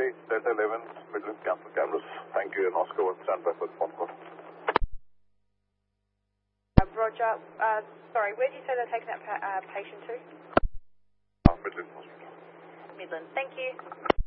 Charlie, Delta 11, Midland cancel cameras. Thank you, and Oscar 1, stand by for the phone call. Roger. Sorry, where do you say they're taking that patient to? Midland Hospital. Midland. Thank you.